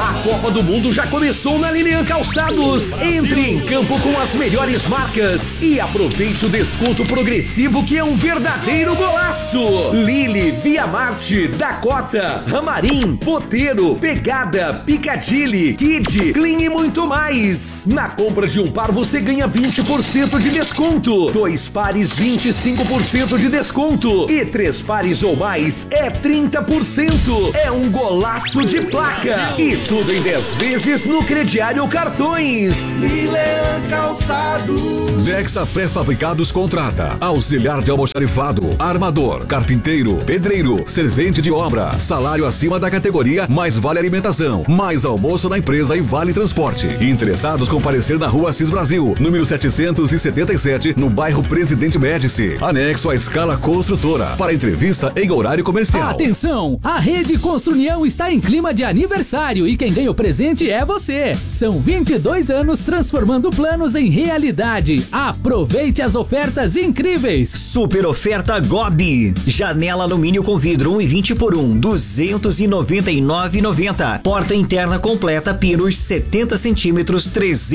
A Copa do Mundo já começou na Lilian Calçados. Entre em campo com as melhores marcas e aproveite o desconto progressivo que é um verdadeiro golaço. Lili, Via Marte, Dakota, Ramarim, Boteiro, Pegada, Piccadilly, Kid, Clean e muito mais. Na compra de um par você ganha 20% de desconto. 2 pares 25% de desconto. E 3 pares ou mais é 30%. É um golaço de placa. E tudo em 10 vezes no crediário cartões. Lilian Calçados. Nexa Pré-Fabricados contrata auxiliar de almoxarifado, armador, carpinteiro, pedreiro, servente de obra, salário acima da categoria, mais vale alimentação, mais almoço na empresa e vale transporte. Interessados comparecer na Rua Assis Brasil, número 777, no bairro Presidente Médici, anexo à Escala Construtora, para entrevista em horário comercial. Atenção, a Rede Construnião está em clima de aniversário e quem ganha o presente é você. São 22 anos transformando planos em realidade. Aproveite as ofertas incríveis. Super oferta Gobi. Janela alumínio com vidro 1,20 por 1, 299,90. Porta interna completa pinos 70 centímetros,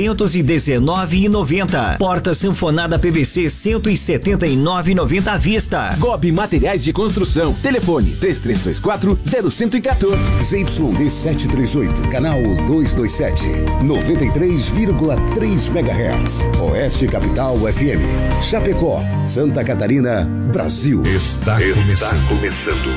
319,90. Porta sanfonada PVC 179,90 à vista. Gobi Materiais de Construção. Telefone 3324-0114. ZYD 738, canal 227, 93,3 MHz. Oeste Capital FM. Chapecó, Santa Catarina, Brasil. Está começando.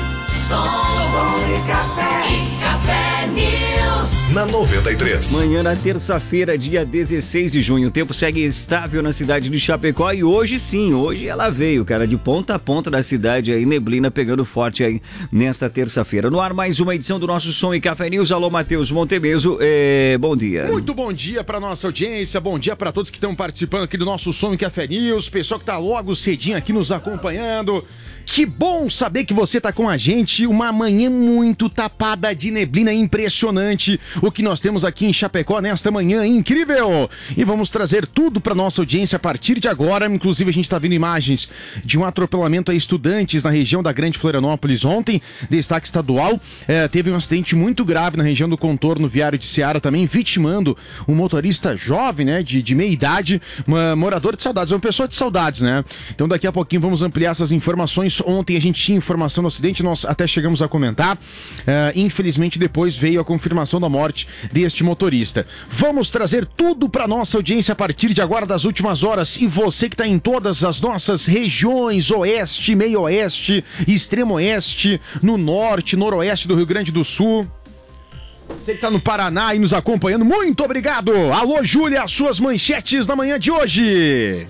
Som de café e Café News. Na 93. Manhã da terça-feira, dia 16 de junho. O tempo segue estável na cidade de Chapecó e hoje sim, hoje ela veio, cara, de ponta a ponta da cidade aí, neblina pegando forte aí nesta terça-feira. No ar, mais uma edição do nosso Som e Café News. Alô, Matheus Montemeso, bom dia. Muito bom dia para nossa audiência, bom dia para todos que estão participando aqui do nosso Som e Café News, pessoal que tá logo cedinho aqui nos acompanhando. Que bom saber que você tá com a gente, uma manhã muito tapada de neblina, impressionante o que nós temos aqui em Chapecó nesta manhã incrível. E vamos trazer tudo para nossa audiência a partir de agora. Inclusive a gente tá vendo imagens de um atropelamento a estudantes na região da Grande Florianópolis ontem, destaque estadual. Teve um acidente muito grave na região do contorno viário de Ceará também, vitimando um motorista jovem, né, de meia idade, morador de Saudades, uma pessoa de Saudades, né? Então daqui a pouquinho vamos ampliar essas informações. Ontem a gente tinha informação do acidente, nós até chegamos a comentar. Infelizmente depois veio a confirmação da morte deste motorista. Vamos trazer tudo para nossa audiência a partir de agora, das últimas horas. E você que está em todas as nossas regiões, oeste, meio oeste, extremo oeste, no norte, noroeste do Rio Grande do Sul. Você que tá no Paraná e nos acompanhando, muito obrigado! Alô, Júlia, as suas manchetes na manhã de hoje!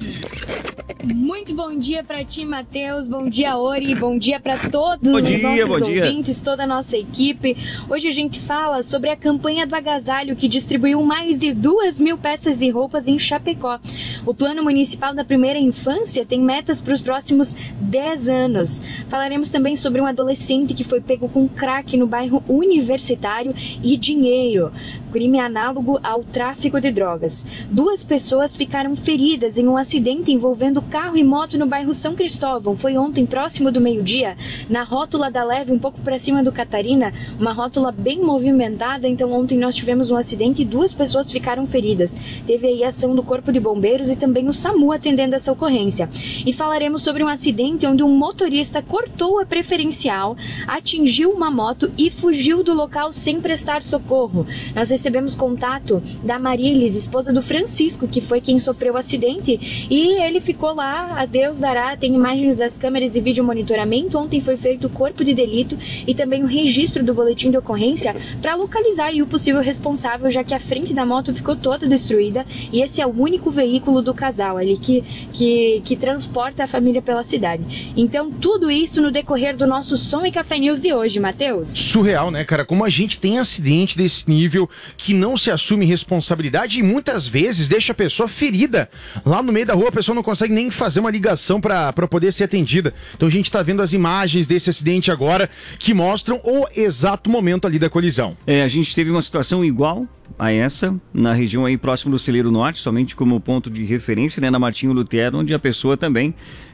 Muito bom dia pra ti, Matheus, bom dia, Ori, bom dia pra todos os nossos ouvintes, toda a nossa equipe. Hoje a gente fala sobre a campanha do agasalho que distribuiu mais de 2.000 peças de roupas em Chapecó. O Plano Municipal da Primeira Infância tem metas para os próximos 10 anos. Falaremos também sobre um adolescente que foi pego com crack no bairro Universitário e dinheiro, crime análogo ao tráfico de drogas. 2 pessoas ficaram feridas em um acidente envolvendo carro e moto no bairro São Cristóvão. Foi ontem, próximo do meio-dia, na rótula da Leve, um pouco para cima do Catarina, uma rótula bem movimentada. Então ontem nós tivemos um acidente e 2 pessoas ficaram feridas. Teve aí a ação do Corpo de Bombeiros e também o SAMU atendendo essa ocorrência. E falaremos sobre um acidente onde um motorista cortou a preferencial, atingiu uma moto e fugiu do local sem prestar socorro. Nós recebemos contato da Marilis, esposa do Francisco, que foi quem sofreu o acidente, e ele ficou lá, a Deus dará. Tem imagens das câmeras de vídeo monitoramento. Ontem foi feito o corpo de delito e também o registro do boletim de ocorrência para localizar aí o possível responsável, já que a frente da moto ficou toda destruída e esse é o único veículo do casal ali que transporta a família pela cidade. Então tudo isso no decorrer do nosso Som e Café News de hoje, Matheus. Surreal, né, cara? Como a gente tem acidente desse nível que não se assume responsabilidade e muitas vezes deixa a pessoa ferida. Lá no meio da rua a pessoa não consegue nem fazer uma ligação para poder ser atendida. Então a gente tá vendo as imagens desse acidente agora que mostram o exato momento ali da colisão. A gente teve uma situação igual a essa, na região aí próximo do Celeiro Norte, somente como ponto de referência, né, na Martinho Lutero, onde a pessoa também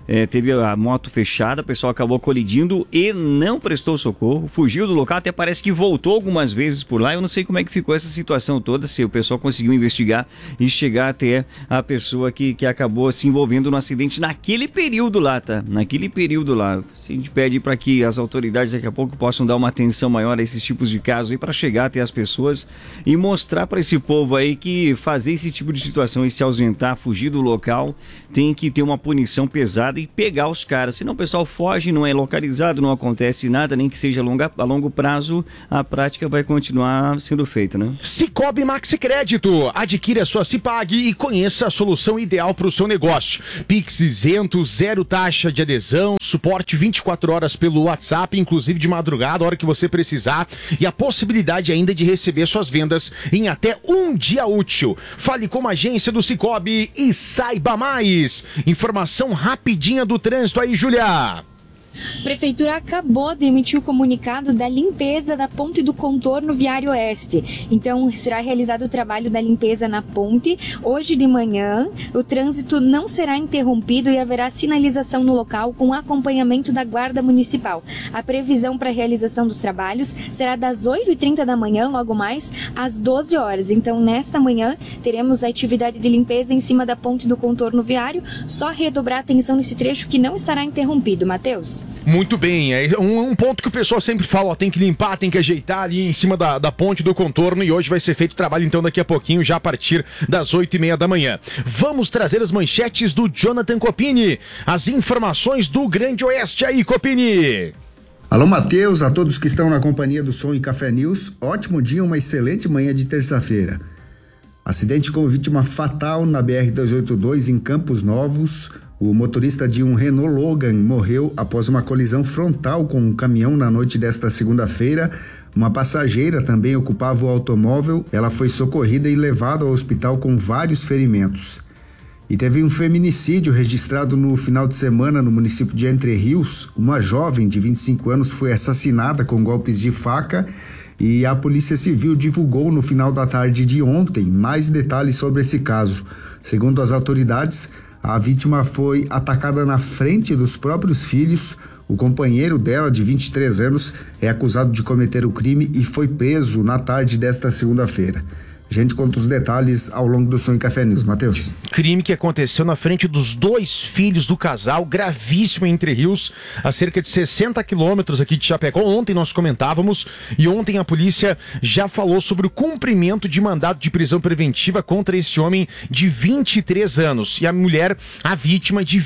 teve a moto fechada, o pessoal acabou colidindo e não prestou socorro, fugiu do local, até parece que voltou algumas vezes por lá. Eu não sei como é que ficou essa situação toda, se o pessoal conseguiu investigar e chegar até a pessoa que acabou se envolvendo no acidente naquele período lá, tá? Naquele período lá. A gente pede para que as autoridades daqui a pouco possam dar uma atenção maior a esses tipos de casos aí, para chegar até as pessoas e mostrar para esse povo aí que fazer esse tipo de situação e se ausentar, fugir do local, tem que ter uma punição pesada e pegar os caras. Senão o pessoal foge, não é localizado, não acontece nada, nem que seja a longo prazo, a prática vai continuar sendo feita, né? Cicobi Maxi Crédito. Adquira sua Cipag e conheça a solução ideal para o seu negócio. Pix isento, zero taxa de adesão, suporte 24 horas pelo WhatsApp, inclusive de madrugada, a hora que você precisar, e a possibilidade ainda de receber suas vendas em até um dia útil. Fale com a agência do Cicobi e saiba mais. Informação rapidinha do trânsito aí, Júlia. A Prefeitura acabou de emitir o comunicado da limpeza da ponte do contorno viário oeste. Então, será realizado o trabalho da limpeza na ponte. Hoje de manhã, o trânsito não será interrompido e haverá sinalização no local com acompanhamento da Guarda Municipal. A previsão para a realização dos trabalhos será das 8h30 da manhã, logo mais, às 12 horas. Então, nesta manhã, teremos a atividade de limpeza em cima da ponte do contorno viário. Só redobrar a atenção nesse trecho que não estará interrompido. Matheus? Muito bem, é um ponto que o pessoal sempre fala, ó, tem que limpar, tem que ajeitar ali em cima da ponte do contorno, e hoje vai ser feito o trabalho então daqui a pouquinho, já a partir das 8h30 da manhã. Vamos trazer as manchetes do Jonathan Copini, as informações do Grande Oeste aí, Copini. Alô, Matheus, a todos que estão na companhia do Som e Café News, ótimo dia, uma excelente manhã de terça-feira. Acidente com vítima fatal na BR-282 em Campos Novos. O motorista de um Renault Logan morreu após uma colisão frontal com um caminhão na noite desta segunda-feira. Uma passageira também ocupava o automóvel. Ela foi socorrida e levada ao hospital com vários ferimentos. E teve um feminicídio registrado no final de semana no município de Entre Rios. Uma jovem de 25 anos foi assassinada com golpes de faca e a Polícia Civil divulgou no final da tarde de ontem mais detalhes sobre esse caso. Segundo as autoridades, a vítima foi atacada na frente dos próprios filhos. O companheiro dela, de 23 anos, é acusado de cometer o crime e foi preso na tarde desta segunda-feira. A gente conta os detalhes ao longo do Som e Café News. Matheus. Crime que aconteceu na frente dos dois filhos do casal, gravíssimo em Entre Rios, a cerca de 60 quilômetros aqui de Chapecó. Ontem nós comentávamos e ontem a polícia já falou sobre o cumprimento de mandado de prisão preventiva contra esse homem de 23 anos. E a mulher, a vítima de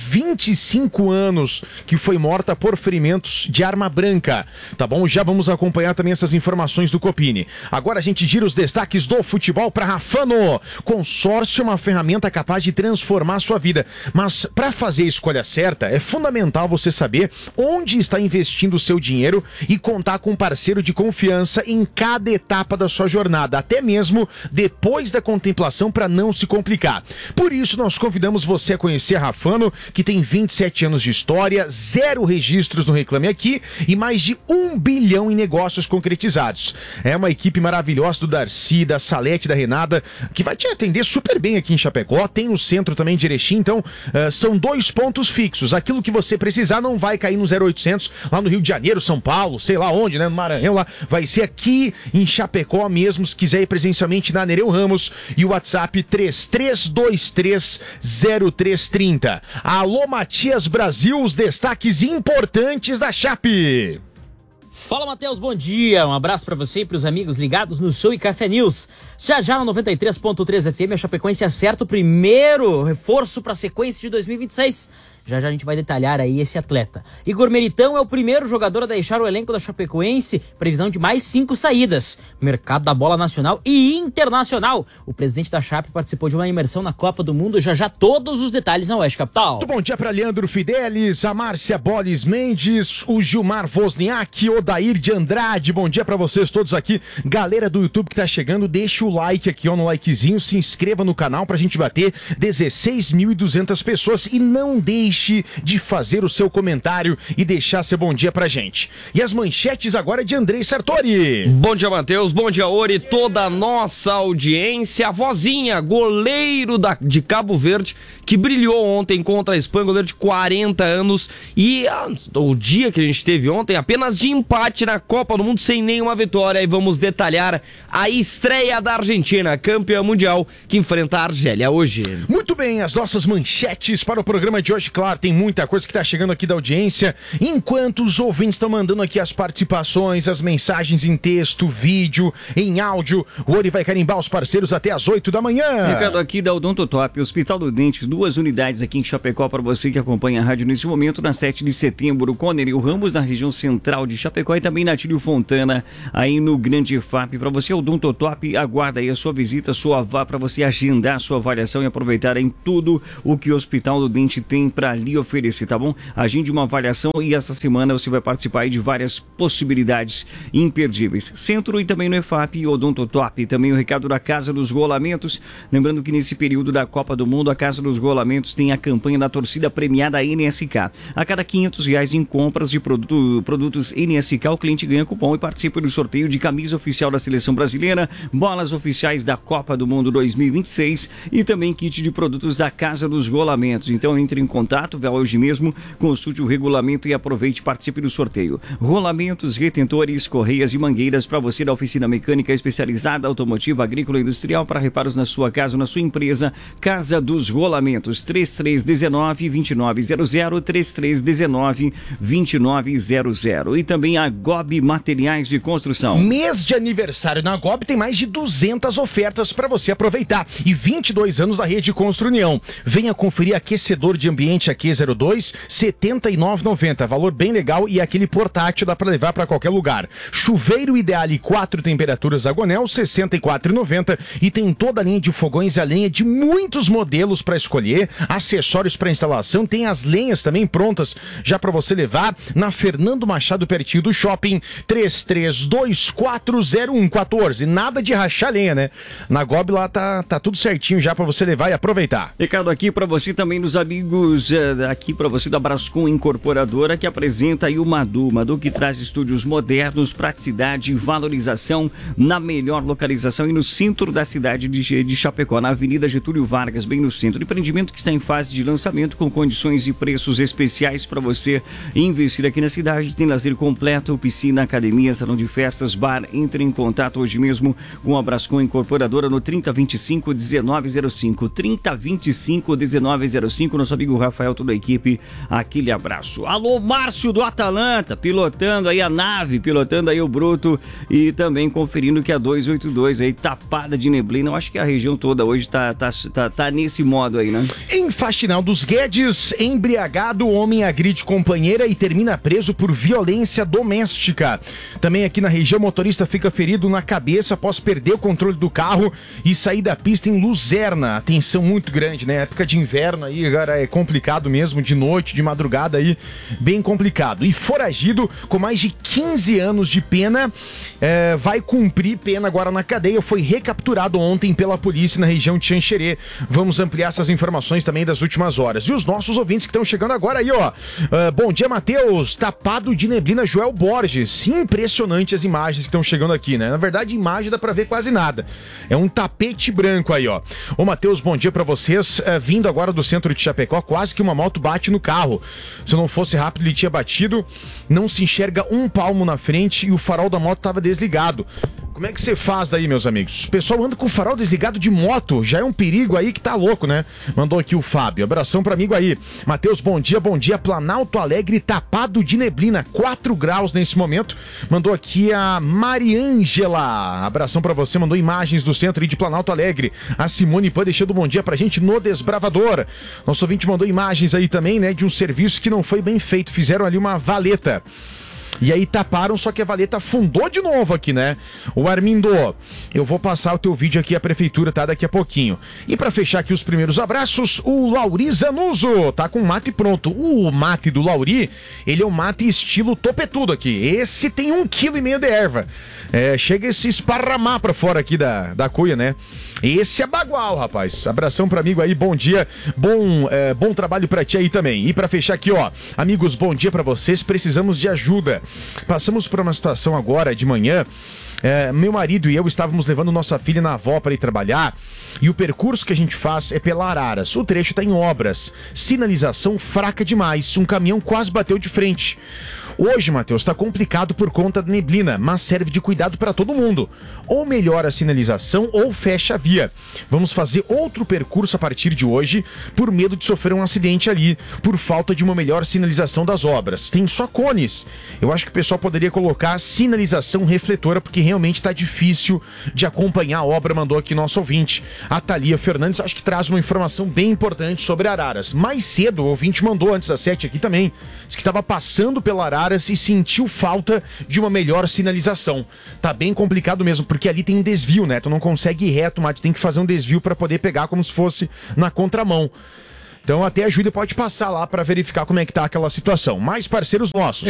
25 anos, que foi morta por ferimentos de arma branca. Tá bom? Já vamos acompanhar também essas informações do Copini. Agora a gente gira os destaques do futebol para Rafano. Consórcio é uma ferramenta capaz de transformar a sua vida. Mas para fazer a escolha certa, é fundamental você saber onde está investindo o seu dinheiro e contar com um parceiro de confiança em cada etapa da sua jornada, até mesmo depois da contemplação, para não se complicar. Por isso, nós convidamos você a conhecer a Rafano, que tem 27 anos de história, 0 registros no Reclame Aqui e mais de 1 bilhão em negócios concretizados. É uma equipe maravilhosa do Darcy, da Salete, da Renata, que vai te atender super bem aqui em Chapecó. Tem no centro também de Erechim. Então são 2 pontos fixos. Aquilo que você precisar não vai cair no 0800 lá no Rio de Janeiro, São Paulo, sei lá onde, né, no Maranhão lá, vai ser aqui em Chapecó mesmo. Se quiser ir presencialmente na Nereu Ramos, e o WhatsApp 33230330. Alô, Matias Brasil, os destaques importantes da Chape. Fala, Matheus, bom dia, um abraço pra você e pros amigos ligados no Show e Café News. Já no 93.3 FM, a Chapecoense acerta o primeiro reforço pra sequência de 2026. Já a gente vai detalhar aí esse atleta. Igor Meritão é o primeiro jogador a deixar o elenco da Chapecoense, previsão de mais 5 saídas. Mercado da bola nacional e internacional. O presidente da Chape participou de uma imersão na Copa do Mundo, já todos os detalhes na Oeste Capital. Muito bom dia para Leandro Fidelis, a Márcia Bolis Mendes, o Gilmar Wozniak, o Odair de Andrade. Bom dia para vocês todos aqui. Galera do YouTube que tá chegando, deixa o like aqui, ó, no likezinho, se inscreva no canal pra gente bater 16.200 pessoas e não deixe deixe de fazer o seu comentário e deixar seu bom dia pra gente. E as manchetes agora de Andrei Sartori. Bom dia, Matheus. Bom dia, Ori. Toda a nossa audiência. A vozinha, goleiro de Cabo Verde, que brilhou ontem contra a Espanha, goleiro de 40 anos. E o dia que a gente teve ontem, apenas de empate na Copa do Mundo, sem nenhuma vitória. E vamos detalhar a estreia da Argentina, campeã mundial, que enfrenta a Argélia hoje. Muito bem, as nossas manchetes para o programa de hoje. Claro, tem muita coisa que está chegando aqui da audiência. Enquanto os ouvintes estão mandando aqui as participações, as mensagens em texto, vídeo, em áudio, o Ori vai carimbar os parceiros até as 8 da manhã. Recado aqui da Odontotop, Hospital do Dente, 2 unidades aqui em Chapecó para você que acompanha a rádio nesse momento, na 7 de setembro, Conner e o Ramos, na região central de Chapecó, e também na Tílio Fontana, aí no Grande FAP. Para você, Odontotop, aguarda aí a sua visita, vá para você agendar a sua avaliação e aproveitar em tudo o que o Hospital do Dente tem para lhe oferecer, tá bom? Agende uma avaliação e essa semana você vai participar aí de várias possibilidades imperdíveis. Centro e também no EFAP e Odontotop. Também o recado da Casa dos Rolamentos. Lembrando que nesse período da Copa do Mundo, a Casa dos Rolamentos tem a campanha da torcida premiada NSK. A cada R$500 em compras de produtos NSK, o cliente ganha cupom e participa do sorteio de camisa oficial da Seleção Brasileira, bolas oficiais da Copa do Mundo 2026 e também kit de produtos da Casa dos Rolamentos. Então entre em contato, vá hoje mesmo, consulte o regulamento e aproveite e participe do sorteio. Rolamentos, retentores, correias e mangueiras para você da oficina mecânica especializada, automotiva, agrícola e industrial para reparos na sua casa ou na sua empresa. Casa dos Rolamentos, 3319-2900, 3319-2900. E também a GOB Materiais de Construção. Mês de aniversário na GOB tem mais de 200 ofertas para você aproveitar. E 22 anos da rede Constru União. Venha conferir aquecedor de ambiente AQ02, R$ 79,90. Valor bem legal e aquele portátil dá para levar para qualquer lugar. Chuveiro Ideale 4 temperaturas Agonel, R$ 64,90. E tem toda a linha de fogões a lenha de muitos modelos para escolher. Acessórios para instalação. Tem as lenhas também prontas já para você levar na Fernando Machado, pertinho do shopping. 33240114. Nada de rachar lenha, né? Na GOB lá tá tudo certinho já para você levar e aproveitar. Recado aqui para você também dos amigos aqui para você da Brascom Incorporadora, que apresenta aí o Madu que traz estúdios modernos, praticidade e valorização na melhor localização e no centro da cidade de Chapecó, na Avenida Getúlio Vargas, bem no centro. Empreendimento que está em fase de lançamento com condições e preços especiais para você investir aqui na cidade. Tem lazer completo, piscina, academia, salão de festas, bar. Entre em contato hoje mesmo com a Brascom Incorporadora no 3025-1905. 3025-1905. Nosso amigo Rafael, toda a equipe, aquele abraço. Alô, Márcio do Atalanta, pilotando aí a nave, pilotando aí o Bruto e também conferindo que a 282 aí tapada de neblina. Eu acho que a região toda hoje tá nesse modo aí, né? Em Faxinal dos Guedes, embriagado, homem agride companheira e termina preso por violência doméstica. Também aqui na região, motorista fica ferido na cabeça após perder o controle do carro e sair da pista em Luzerna. Atenção muito grande, né? Época de inverno aí, agora é complicado mesmo, de noite, de madrugada aí, bem complicado. E foragido com mais de 15 anos de pena, vai cumprir pena agora na cadeia. Foi recapturado ontem pela polícia na região de Xanxerê. Vamos ampliar essas informações também das últimas horas. E os nossos ouvintes que estão chegando agora aí, ó. Bom dia, Matheus. Tapado de neblina, Joel Borges. Impressionante as imagens que estão chegando aqui, né? Na verdade, imagem dá pra ver quase nada. É um tapete branco aí, ó. Ô, Matheus, bom dia pra vocês. Vindo agora do centro de Chapecó, quase que uma moto bate no carro. Se não fosse rápido, ele tinha batido. Não se enxerga um palmo na frente e o farol da moto estava desligado. Como é que você faz daí, meus amigos? O pessoal anda com o farol desligado de moto, já é um perigo aí que tá louco, né? Mandou aqui o Fábio, abração pra amigo aí. Matheus, bom dia, Planalto Alegre tapado de neblina, 4 graus nesse momento. Mandou aqui a Mariângela, abração pra você, mandou imagens do centro aí de Planalto Alegre. A Simone Pan deixando bom dia pra gente no Desbravador. Nosso ouvinte mandou imagens aí também, né, de um serviço que não foi bem feito, fizeram ali uma valeta. E aí taparam, só que a valeta afundou de novo aqui, né? O Armindo, eu vou passar o teu vídeo aqui à prefeitura, tá? Daqui a pouquinho. E pra fechar aqui os primeiros abraços, o Lauri Zanuso, tá com o mate pronto. O mate do Lauri, ele é um mate estilo topetudo aqui. Esse tem 1,5 kg de erva. Chega a se esparramar pra fora aqui da cuia, né? Esse é bagual, rapaz. Abração pro amigo aí, bom dia, bom trabalho pra ti aí também. E pra fechar aqui, ó, amigos, bom dia pra vocês, precisamos de ajuda. Passamos por uma situação agora de manhã. Meu marido e eu estávamos levando nossa filha na avó para ir trabalhar e o percurso que a gente faz é pela Araras. O trecho está em obras, sinalização fraca demais, um caminhão quase bateu de frente. Hoje, Matheus, está complicado por conta da neblina, mas serve de cuidado para todo mundo. Ou melhora a sinalização ou fecha a via. Vamos fazer outro percurso a partir de hoje por medo de sofrer um acidente ali, por falta de uma melhor sinalização das obras. Tem só cones. Eu acho que o pessoal poderia colocar sinalização refletora, porque realmente está difícil de acompanhar a obra, mandou aqui nosso ouvinte. A Thalia Fernandes, acho que traz uma informação bem importante sobre Araras. Mais cedo, o ouvinte mandou antes das 7 aqui também, disse que estava passando pela Araras e sentiu falta de uma melhor sinalização. Tá bem complicado mesmo, porque ali tem um desvio, né? Tu não consegue ir reto, mas tu tem que fazer um desvio para poder pegar como se fosse na contramão. Então até a Júlia pode passar lá para verificar como é que tá aquela situação. Mais parceiros nossos.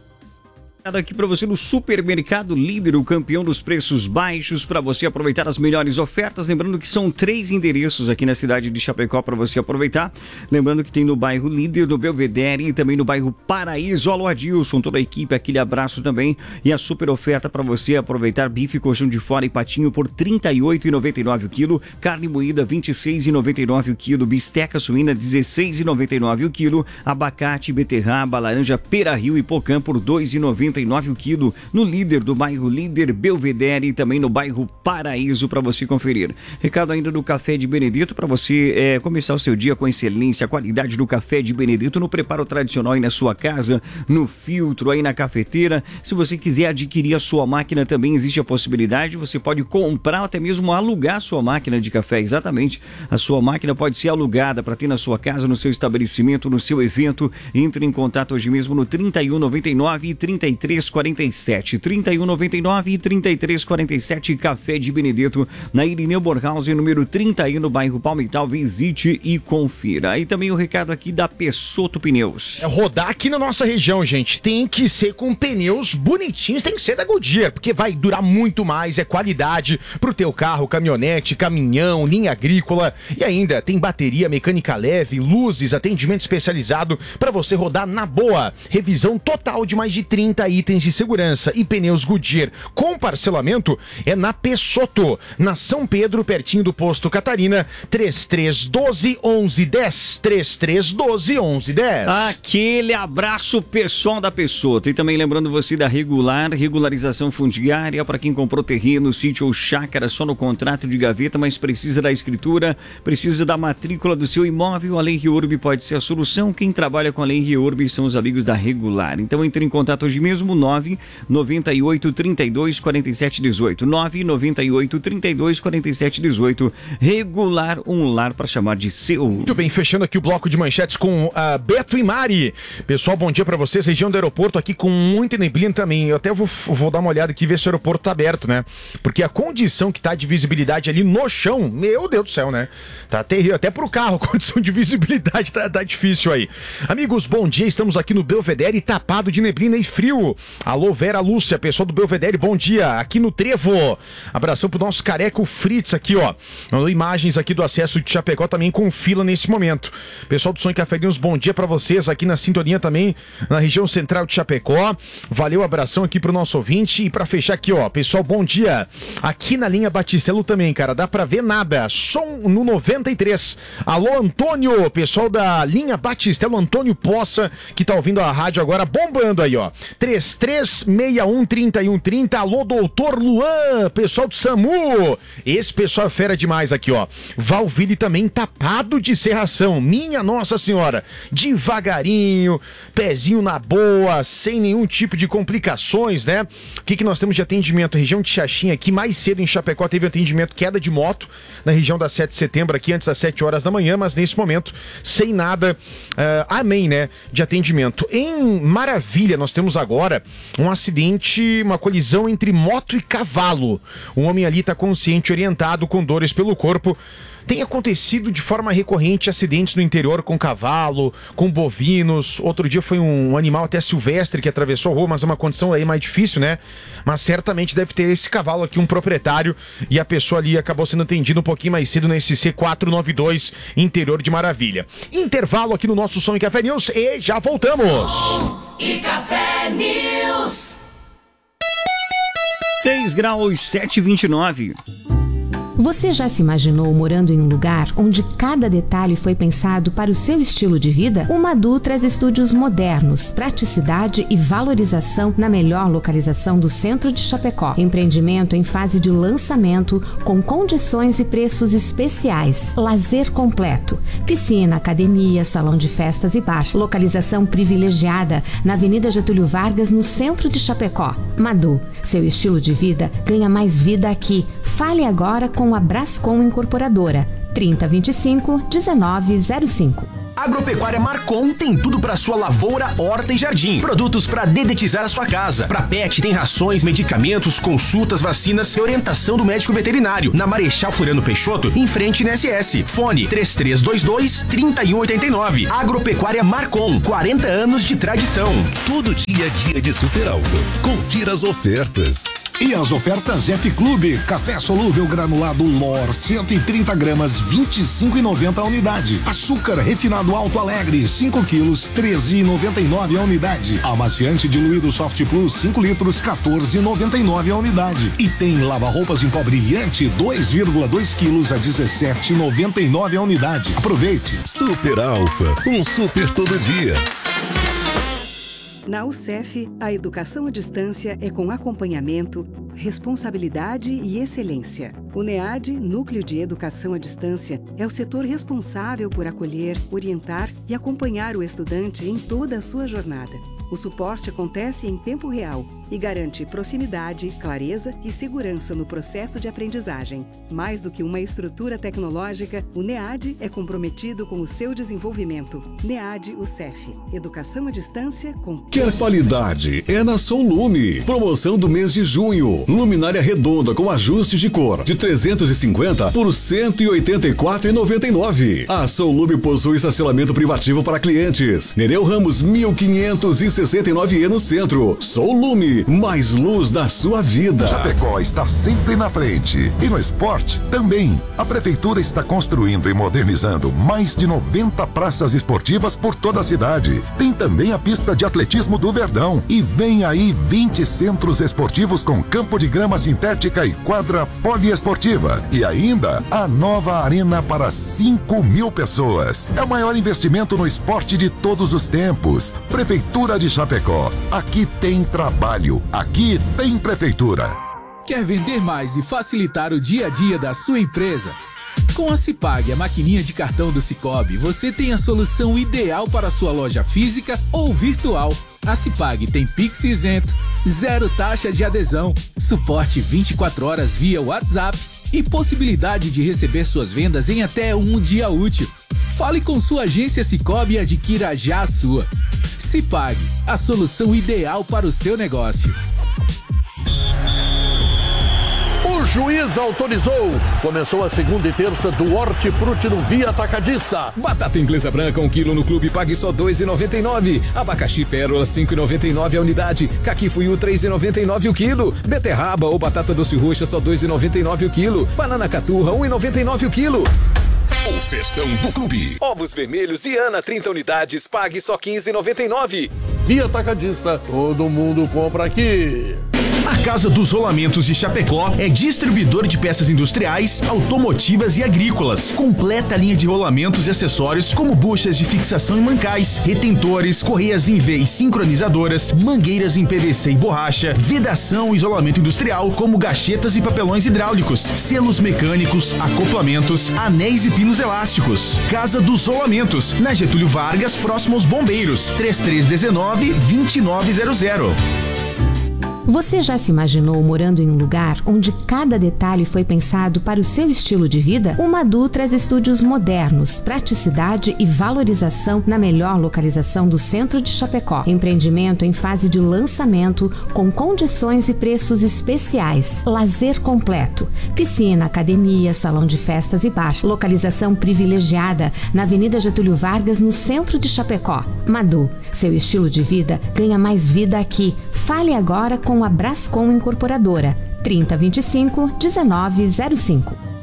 Aqui para você no Supermercado Líder, o campeão dos preços baixos, para você aproveitar as melhores ofertas. Lembrando que são 3 endereços aqui na cidade de Chapecó para você aproveitar. Lembrando que tem no bairro Líder, no Belvedere e também no bairro Paraíso. Alô, Adilson, toda a equipe, aquele abraço também. E a super oferta para você aproveitar: bife, colchão de fora e patinho por R$ 38,99 o quilo, carne moída R$ 26,99 o quilo, bisteca suína R$ 16,99 o quilo, abacate, beterraba, laranja, pera-rio e pocã por R$ 2,99 o quilo, no Líder do bairro Líder, Belvedere e também no bairro Paraíso, para você conferir. Recado ainda do Café de Benedito, para você começar o seu dia com excelência, a qualidade do Café de Benedito no preparo tradicional aí na sua casa, no filtro, aí na cafeteira. Se você quiser adquirir a sua máquina, também existe a possibilidade, você pode comprar ou até mesmo alugar a sua máquina de café. Exatamente, a sua máquina pode ser alugada para ter na sua casa, no seu estabelecimento, no seu evento. Entre em contato hoje mesmo no 3199 e 3347, 3199 e 3347, Café de Benedito, na Irineu Borghausen, número 31, no bairro Palmital. Visite e confira. E também o recado aqui da Pessotto Pneus. Rodar aqui na nossa região, gente, tem que ser com pneus bonitinhos, tem que ser da Goodyear, porque vai durar muito mais, é qualidade pro teu carro, caminhonete, caminhão, linha agrícola, e ainda tem bateria, mecânica leve, luzes, atendimento especializado para você rodar na boa. Revisão total de mais de 30 itens de segurança e pneus Goodyear com parcelamento é na Pessotto, na São Pedro, pertinho do posto Catarina. 3312-1110, 3312-1110. Aquele abraço pessoal da Pessotto. E também lembrando você da regularização fundiária para quem comprou terreno, sítio ou chácara só no contrato de gaveta, mas precisa da escritura, precisa da matrícula do seu imóvel. A Lei REURB pode ser a solução. Quem trabalha com a Lei REURB são os amigos da Regular. Então entre em contato hoje mesmo, 998 32 47 18, 998 32 47 18. Regular, um lar para chamar de seu. Muito bem, fechando aqui o bloco de manchetes com Beto e Mari. Pessoal, bom dia para vocês. Região do aeroporto aqui com muita neblina também. Eu até vou dar uma olhada aqui e ver se o aeroporto tá aberto, né? Porque a condição que tá de visibilidade ali no chão, meu Deus do céu, né? Tá terrível, até pro carro, a condição de visibilidade tá difícil aí. Amigos, bom dia, estamos aqui no Belvedere, tapado de neblina e frio. Alô, Vera Lúcia, pessoal do Belvedere, bom dia, aqui no Trevo. Abração pro nosso careco Fritz aqui, ó. Mandou imagens aqui do acesso de Chapecó também com fila nesse momento. Pessoal do Som e Café News, bom dia pra vocês aqui na sintonia também, na região central de Chapecó. Valeu, abração aqui pro nosso ouvinte. E pra fechar aqui, ó, pessoal, bom dia. Aqui na linha Batistelo também, cara, dá pra ver nada. Som no 93. Alô, Antônio, pessoal da linha Batistelo, Antônio Poça, que tá ouvindo a rádio agora, bombando aí, ó. 3361-3130. Alô, doutor Luan, pessoal do SAMU. Esse pessoal é fera demais aqui, ó. Valville também tapado de serração. Minha Nossa Senhora. Devagarinho, pezinho na boa, sem nenhum tipo de complicações, né? O que nós temos de atendimento? Região de Xaxim aqui, mais cedo em Chapecó teve atendimento queda de moto na região da 7 de setembro aqui, antes das 7 horas da manhã, mas nesse momento, sem nada, amém, né? De atendimento. Em Maravilha, nós temos agora agora um acidente, uma colisão entre moto e cavalo. Um homem ali está consciente, orientado, com dores pelo corpo. Tem acontecido de forma recorrente acidentes no interior com cavalo, com bovinos. Outro dia foi um animal até silvestre que atravessou a rua, mas é uma condição aí mais difícil, né? Mas certamente deve ter esse cavalo aqui, um proprietário, e a pessoa ali acabou sendo atendida um pouquinho mais cedo nesse C492, interior de Maravilha. Intervalo aqui no nosso Som e Café News e já voltamos! Som e Café News. 6 graus, 7,29. Você já se imaginou morando em um lugar onde cada detalhe foi pensado para o seu estilo de vida? O Madu traz estúdios modernos, praticidade e valorização na melhor localização do centro de Chapecó. Empreendimento em fase de lançamento com condições e preços especiais. Lazer completo. Piscina, academia, salão de festas e bar. Localização privilegiada na Avenida Getúlio Vargas, no centro de Chapecó. Madu, seu estilo de vida ganha mais vida aqui. Fale agora com a Brascom Incorporadora, 3025-1905. Agropecuária Marcon tem tudo para sua lavoura, horta e jardim. Produtos para dedetizar a sua casa. Para pet tem rações, medicamentos, consultas, vacinas e orientação do médico veterinário. Na Marechal Floriano Peixoto, em frente na SS. Fone 3322-3189. Agropecuária Marcon, 40 anos de tradição. Todo dia é dia de Super Alto. Confira as ofertas. E as ofertas Zep Clube, café solúvel granulado Lor, 130 gramas, 25,90 a unidade. Açúcar refinado Alto Alegre, 5 quilos, 13,99 a unidade. Amaciante diluído Soft Plus, 5 litros, 14,99 a unidade. E tem lava-roupas em pó brilhante, 2,2 quilos a 17,99 a unidade. Aproveite. Super Alfa, um super todo dia. Na UCEF, a educação à distância é com acompanhamento, responsabilidade e excelência. O NEAD, Núcleo de Educação à Distância, é o setor responsável por acolher, orientar e acompanhar o estudante em toda a sua jornada. O suporte acontece em tempo real e garante proximidade, clareza e segurança no processo de aprendizagem. Mais do que uma estrutura tecnológica, o NEAD é comprometido com o seu desenvolvimento. NEAD UCEF. Educação à distância com... Quer qualidade? É na Solume. Promoção do mês de junho. Luminária redonda com ajuste de cor de 350 por R$ 184,99. A Solume possui estacionamento privativo para clientes. Nereu Ramos 1569E no centro. Solume, mais luz na sua vida. Chapecó está sempre na frente. E no esporte também. A prefeitura está construindo e modernizando mais de 90 praças esportivas por toda a cidade. Tem também a pista de atletismo do Verdão. E vem aí 20 centros esportivos com campo de grama sintética e quadra poliesportiva. E ainda a nova arena para 5.000 pessoas. É o maior investimento no esporte de todos os tempos. Prefeitura de Chapecó. Aqui tem trabalho. Aqui tem prefeitura. Quer vender mais e facilitar o dia a dia da sua empresa? Com a Cipag, a maquininha de cartão do Cicobi, você tem a solução ideal para a sua loja física ou virtual. A Cipag tem Pix isento, 0 taxa de adesão, suporte 24 horas via WhatsApp e possibilidade de receber suas vendas em até um dia útil. Fale com sua agência Cicobi e adquira já a sua. Cipag, a solução ideal para o seu negócio. O juiz autorizou. Começou a segunda e terça do Hortifruti no Via Atacadista. Batata inglesa branca 1 quilo no clube, pague só R$ 2,99. Abacaxi pérola 5,99 a unidade. Caqui fuiu 3,99 o quilo. Beterraba ou batata doce roxa só 2,99 o quilo. Banana caturra 1,99 o quilo. O festão do clube. Ovos vermelhos e Ana 30 unidades, pague só R$ 15,99. Via Atacadista, todo mundo compra aqui. A Casa dos Rolamentos de Chapecó é distribuidor de peças industriais, automotivas e agrícolas. Completa linha de rolamentos e acessórios como buchas de fixação e mancais, retentores, correias em V e sincronizadoras, mangueiras em PVC e borracha, vedação e isolamento industrial como gachetas e papelões hidráulicos, selos mecânicos, acoplamentos, anéis e pinos elásticos. Casa dos Rolamentos, na Getúlio Vargas, próximo aos Bombeiros, 3319-2900. Você já se imaginou morando em um lugar onde cada detalhe foi pensado para o seu estilo de vida? O Madu traz estúdios modernos, praticidade e valorização na melhor localização do centro de Chapecó. Empreendimento em fase de lançamento, com condições e preços especiais. Lazer completo. Piscina, academia, salão de festas e bar. Localização privilegiada na Avenida Getúlio Vargas, no centro de Chapecó. Madu, seu estilo de vida ganha mais vida aqui. Fale agora com a Brascom Incorporadora. 3025-1905.